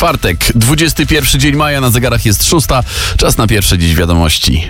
Czwartek, 21 dzień maja, na zegarach jest 6. Czas na pierwsze dziś wiadomości.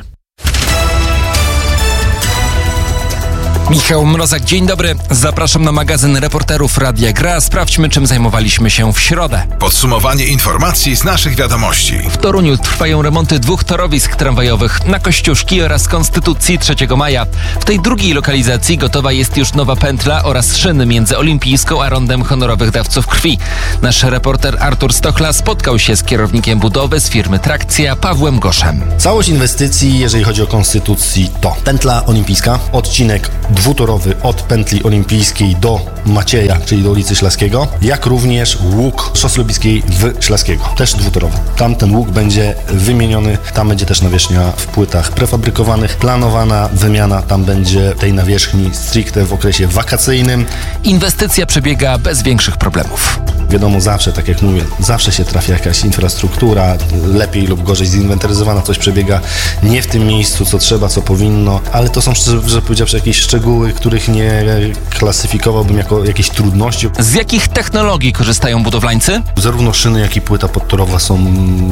Michał Mrozak, dzień dobry. Zapraszam na magazyn reporterów Radia Gra. Sprawdźmy, czym zajmowaliśmy się w środę. Podsumowanie informacji z naszych wiadomości. W Toruniu trwają remonty 2 torowisk tramwajowych na Kościuszki oraz Konstytucji 3 maja. W tej drugiej lokalizacji gotowa jest już nowa pętla oraz szyny między Olimpijską a Rondem Honorowych Dawców Krwi. Nasz reporter Artur Stochla spotkał się z kierownikiem budowy z firmy Trakcja, Pawłem Goszem. Całość inwestycji, jeżeli chodzi o Konstytucji, to pętla olimpijska, odcinek dwutorowy od pętli olimpijskiej do Macieja, czyli do ulicy Ślaskiego, jak również łuk szosy lubickiej w Ślaskiego, też dwutorowy. Tam ten łuk będzie wymieniony, tam będzie też nawierzchnia w płytach prefabrykowanych, planowana wymiana tam będzie tej nawierzchni stricte w okresie wakacyjnym. Inwestycja przebiega bez większych problemów. Wiadomo, zawsze, tak jak mówię, zawsze się trafia jakaś infrastruktura, lepiej lub gorzej zinwentaryzowana, coś przebiega nie w tym miejscu, co trzeba, co powinno, ale to są, szczerze powiedziawszy, jakieś szczegóły, których nie klasyfikowałbym jako jakieś trudności. Z jakich technologii korzystają budowlańcy? Zarówno szyny, jak i płyta podtorowa są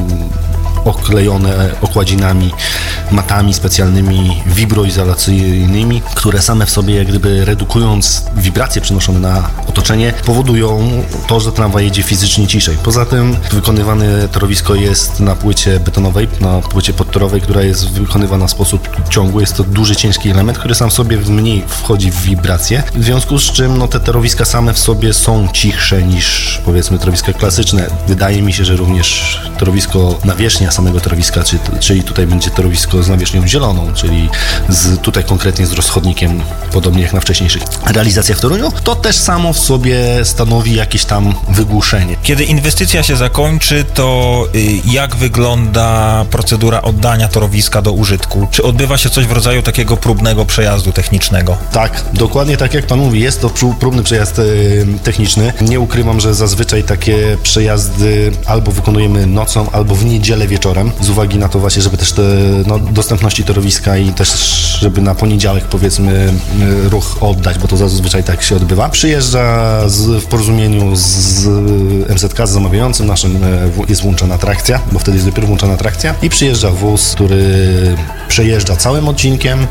oklejone okładzinami, matami specjalnymi, wibroizolacyjnymi, które same w sobie, jak gdyby redukując wibracje przenoszone na otoczenie, powodują to, że tramwaj jedzie fizycznie ciszej. Poza tym wykonywane torowisko jest na płycie betonowej, na płycie podtorowej, która jest wykonywana w sposób ciągły. Jest to duży, ciężki element, który sam w sobie mniej wchodzi w wibracje. W związku z czym te torowiska same w sobie są cichsze niż, powiedzmy, torowiska klasyczne. Wydaje mi się, że również torowisko, nawierzchnia samego torowiska, czyli tutaj będzie torowisko z nawierzchnią zieloną, czyli tutaj konkretnie z rozchodnikiem, podobnie jak na wcześniejszych realizacjach w Toruniu, to też samo w sobie stanowi jakieś tam wygłuszenie. Kiedy inwestycja się zakończy, to jak wygląda procedura oddania torowiska do użytku? Czy odbywa się coś w rodzaju takiego próbnego przejazdu technicznego? Tak, dokładnie tak jak pan mówi, jest to próbny przejazd techniczny. Nie ukrywam, że zazwyczaj takie przejazdy albo wykonujemy nocą, albo w niedzielę wieczorem, z uwagi na to właśnie, żeby też te dostępności torowiska i też, żeby na poniedziałek, powiedzmy, ruch oddać, bo to zazwyczaj tak się odbywa. Przyjeżdża w porozumieniu z MZK, z zamawiającym naszym, jest włączona trakcja, bo wtedy jest dopiero włączona trakcja i przyjeżdża wóz, który przejeżdża całym odcinkiem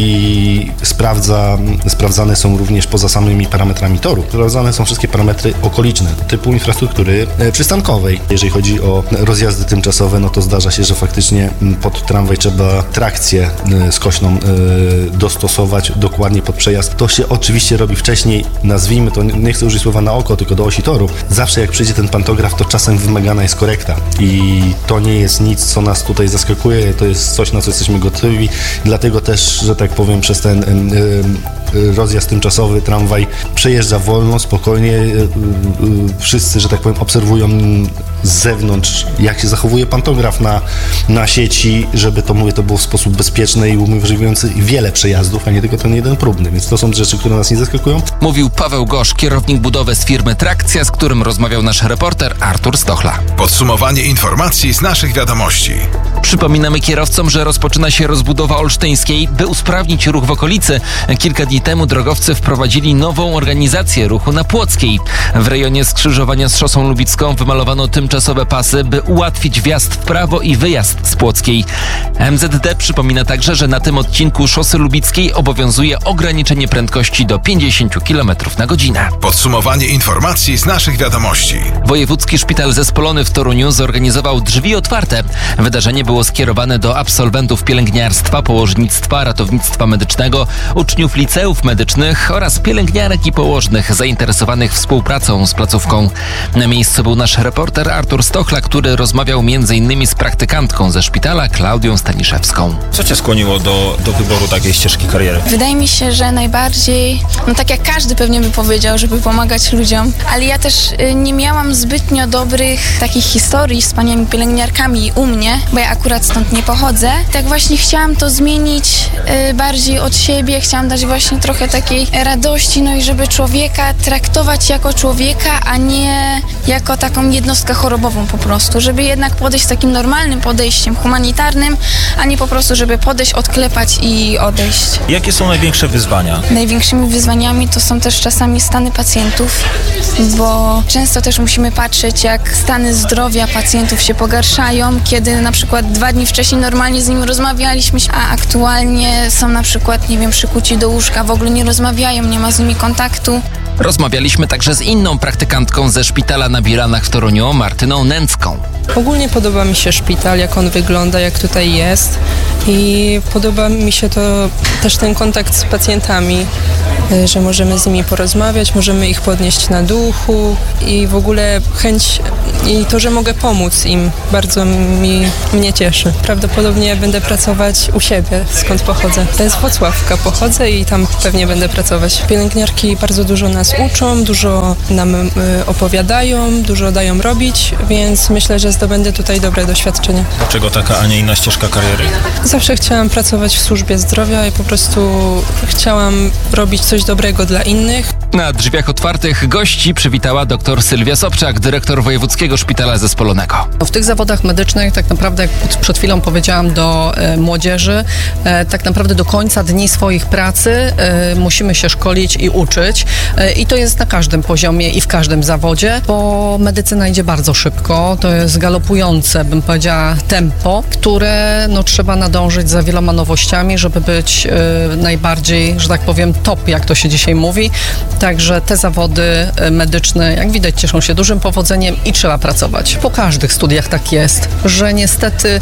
i sprawdzane są również poza samymi parametrami toru. Sprawdzane są wszystkie parametry okoliczne, typu infrastruktury przystankowej. Jeżeli chodzi o rozjazdy tymczasowe, no to zdarza się, że faktycznie pod tramwaj trzeba trakcję skośną dostosować dokładnie pod przejazd. To się oczywiście robi wcześniej, nazwijmy to, nie chcę użyć słowa na oko, tylko do osi toru. Zawsze jak przyjdzie ten pantograf, to czasem wymagana jest korekta i to nie jest nic, co nas tutaj zaskakuje, to jest coś, na co jesteśmy gotowi, dlatego też, że tak powiem, przez ten rozjazd tymczasowy tramwaj przejeżdża wolno, spokojnie. Wszyscy, że tak powiem, obserwują z zewnątrz, jak się zachowuje pantograf na sieci, żeby to było w sposób bezpieczny i umożliwiający wiele przejazdów, a nie tylko ten jeden próbny. Więc to są rzeczy, które nas nie zaskakują. Mówił Paweł Gosz, kierownik budowy z firmy Trakcja, z którym rozmawiał nasz reporter Artur Stochla. Podsumowanie informacji z naszych wiadomości. Przypominamy kierowcom, że rozpoczyna się rozbudowa Olsztyńskiej. By usprawnić ruch w okolicy, kilka dni temu drogowcy wprowadzili nową organizację ruchu na Płockiej. W rejonie skrzyżowania z szosą lubicką wymalowano tymczasowe pasy, by ułatwić wjazd w prawo i wyjazd z Płockiej. MZD przypomina także, że na tym odcinku szosy lubickiej obowiązuje ograniczenie prędkości do 50 km na godzinę. Podsumowanie informacji z naszych wiadomości. Wojewódzki Szpital Zespolony w Toruniu zorganizował drzwi otwarte. Wydarzenie było skierowane do absolwentów pielęgniarstwa, położnictwa, ratownictwa medycznego, uczniów liceów medycznych oraz pielęgniarek i położnych zainteresowanych współpracą z placówką. Na miejscu był nasz reporter Artur Stochla, który rozmawiał m.in. z praktykantką ze szpitala, Klaudią Staniszewską. Co cię skłoniło do wyboru takiej ścieżki kariery? Wydaje mi się, że najbardziej, tak jak każdy pewnie by powiedział, żeby pomagać ludziom, ale ja też nie miałam zbytnio dobrych takich historii z paniami pielęgniarkami u mnie, bo ja akurat stąd nie pochodzę. Tak właśnie chciałam to zmienić bardziej od siebie, chciałam dać właśnie trochę takiej radości, no i żeby człowieka traktować jako człowieka, a nie jako taką jednostkę chorobową. chorobową po prostu, żeby jednak podejść z takim normalnym podejściem, humanitarnym, a nie po prostu, żeby podejść, odklepać i odejść. Jakie są największe wyzwania? Największymi wyzwaniami to są też czasami stany pacjentów, bo często też musimy patrzeć, jak stany zdrowia pacjentów się pogarszają, kiedy na przykład 2 dni wcześniej normalnie z nimi rozmawialiśmy, a aktualnie są na przykład, nie wiem, przykuci do łóżka, w ogóle nie rozmawiają, nie ma z nimi kontaktu. Rozmawialiśmy także z inną praktykantką ze szpitala na Bielanach w Toruniu, Martyną Nęcką. Ogólnie podoba mi się szpital, jak on wygląda, jak tutaj jest i podoba mi się to też ten kontakt z pacjentami, że możemy z nimi porozmawiać, możemy ich podnieść na duchu i w ogóle chęć i to, że mogę pomóc im, bardzo mnie cieszy. Prawdopodobnie będę pracować u siebie, skąd pochodzę. To jest Włocławka, pochodzę i tam pewnie będę pracować. Pielęgniarki bardzo dużo nas uczą, dużo nam opowiadają, dużo dają robić, więc myślę, że zdobędę tutaj dobre doświadczenie. Dlaczego taka, a nie inna ścieżka kariery? Zawsze chciałam pracować w służbie zdrowia i po prostu chciałam robić coś dobrego dla innych. Na drzwiach otwartych gości przywitała dr Sylwia Sobczak, dyrektor Wojewódzkiego Szpitala Zespolonego. W tych zawodach medycznych tak naprawdę, jak przed chwilą powiedziałam do młodzieży, tak naprawdę do końca dni swoich pracy musimy się szkolić i uczyć i to jest na każdym poziomie i w każdym zawodzie, bo medycyna idzie bardzo szybko, to jest galopujące, bym powiedziała, tempo, które trzeba nadążyć za wieloma nowościami, żeby być najbardziej, że tak powiem, top, jak to się dzisiaj mówi. Także te zawody medyczne, jak widać, cieszą się dużym powodzeniem i trzeba pracować. Po każdych studiach tak jest, że niestety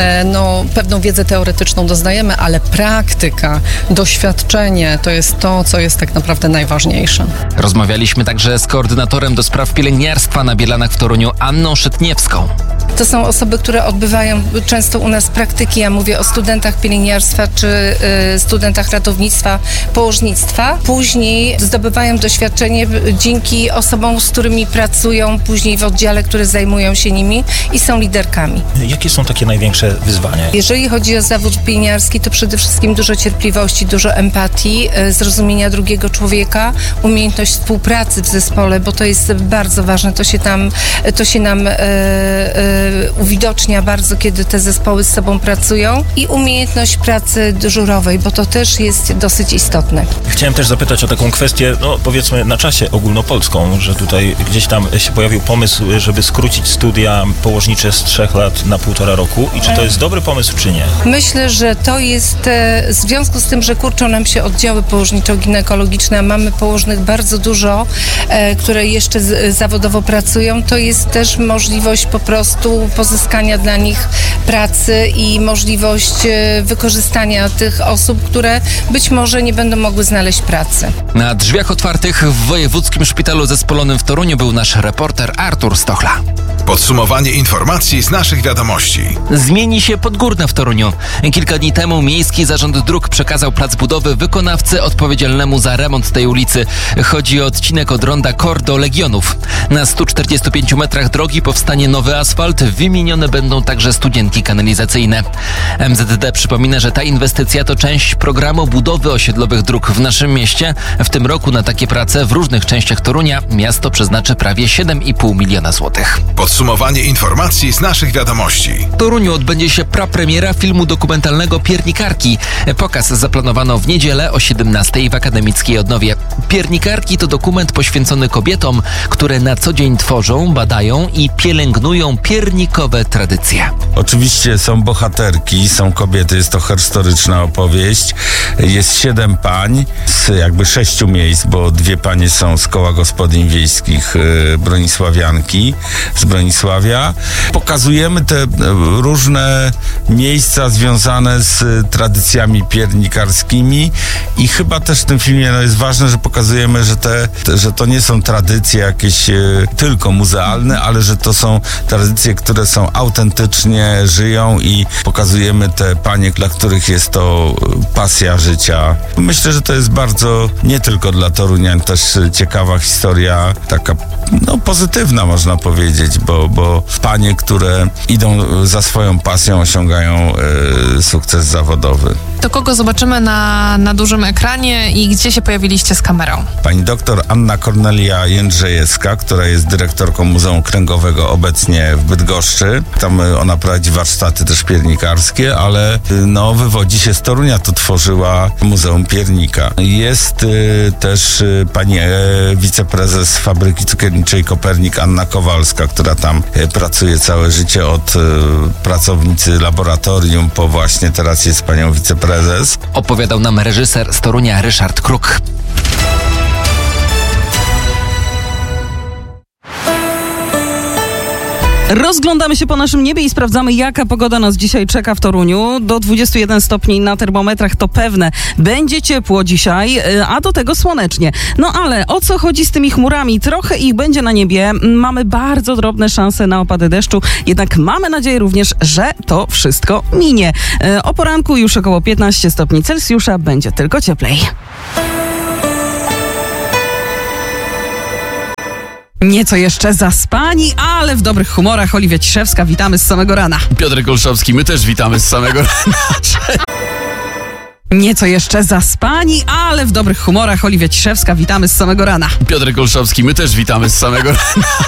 pewną wiedzę teoretyczną doznajemy, ale praktyka, doświadczenie to jest to, co jest tak naprawdę najważniejsze. Rozmawialiśmy także z koordynatorem do spraw pielęgniarstwa na Bielanach w Toruniu, Anną Szytniewską. To są osoby, które odbywają często u nas praktyki. Ja mówię o studentach pielęgniarstwa czy studentach ratownictwa, położnictwa. Później zdobywają doświadczenie dzięki osobom, z którymi pracują później w oddziale, które zajmują się nimi i są liderkami. Jakie są takie największe wyzwania? Jeżeli chodzi o zawód pielęgniarski, to przede wszystkim dużo cierpliwości, dużo empatii, zrozumienia drugiego człowieka, umiejętność współpracy w zespole, bo to jest bardzo ważne. To się nam uwidocznia bardzo, kiedy te zespoły z sobą pracują i umiejętność pracy dyżurowej, bo to też jest dosyć istotne. Chciałem też zapytać o taką kwestię, powiedzmy na czasie ogólnopolską, że tutaj gdzieś tam się pojawił pomysł, żeby skrócić studia położnicze z 3 lat na 1,5 roku i czy to jest dobry pomysł, czy nie? Myślę, że to jest w związku z tym, że kurczą nam się oddziały położniczo-ginekologiczne, a mamy położnych bardzo dużo, które jeszcze zawodowo pracują, to jest też możliwość po prostu pozyskania dla nich pracy i możliwość wykorzystania tych osób, które być może nie będą mogły znaleźć pracy. Na drzwiach otwartych w Wojewódzkim Szpitalu Zespolonym w Toruniu był nasz reporter Artur Stochla. Podsumowanie informacji z naszych wiadomości. Zmieni się Podgórne w Toruniu. Kilka dni temu Miejski Zarząd Dróg przekazał plac budowy wykonawcy odpowiedzialnemu za remont tej ulicy. Chodzi o odcinek od ronda KOR do Legionów. Na 145 metrach drogi powstanie nowy asfalt. Wymienione będą także studzienki kanalizacyjne. MZD przypomina, że ta inwestycja to część programu budowy osiedlowych dróg w naszym mieście. W tym roku na takie prace w różnych częściach Torunia miasto przeznaczy prawie 7,5 miliona złotych. Podsumowanie informacji z naszych wiadomości. W Toruniu odbędzie się prapremiera filmu dokumentalnego Piernikarki. Pokaz zaplanowano w niedzielę o 17:00 w Akademickiej Odnowie. Piernikarki to dokument poświęcony kobietom, które na co dzień tworzą, badają i pielęgnują piernikowe tradycje. Oczywiście są bohaterki, są kobiety, jest to historyczna opowieść. Jest 7 pań z 6 miejsc, bo 2 panie są z Koła Gospodyń Wiejskich Bronisławianki z Bronisławia. Pokazujemy te różne miejsca związane z tradycjami piernikarskimi i chyba też w tym filmie jest ważne, że pokazujemy, że to nie są tradycje jakieś tylko muzealne, ale że to są tradycje, które są autentycznie, żyją i pokazujemy te panie, dla których jest to pasja życia. Myślę, że to jest bardzo, nie tylko dla Torunian, też ciekawa historia, taka pozytywna można powiedzieć, bo panie, które idą za swoją pasją, osiągają sukces zawodowy. to kogo zobaczymy na dużym ekranie i gdzie się pojawiliście z kamerą? Pani doktor Anna Kornelia Jędrzejewska, która jest dyrektorką Muzeum Kręgowego obecnie w Bydgoszczy. Tam ona prowadzi warsztaty też piernikarskie, ale wywodzi się z Torunia, to tworzyła Muzeum Piernika. Jest też pani wiceprezes fabryki cukierniczej Kopernik Anna Kowalska, która tam pracuje całe życie od pracownicy laboratorium po właśnie teraz jest panią wiceprezes. Opowiadał nam reżyser z Torunia Ryszard Kruk. Rozglądamy się po naszym niebie i sprawdzamy, jaka pogoda nas dzisiaj czeka w Toruniu. Do 21 stopni na termometrach to pewne. Będzie ciepło dzisiaj, a do tego słonecznie. No ale o co chodzi z tymi chmurami? Trochę ich będzie na niebie. Mamy bardzo drobne szanse na opady deszczu, jednak mamy nadzieję również, że to wszystko minie. O poranku już około 15 stopni Celsjusza, będzie tylko cieplej. Nieco jeszcze zaspani, ale w dobrych humorach. Oliwia Ciszewska, witamy z samego rana. Piotrek Olszowski, my też witamy z samego rana. Nieco jeszcze zaspani, ale w dobrych humorach. Oliwia Ciszewska, witamy z samego rana. Piotrek Olszowski, my też witamy z samego rana.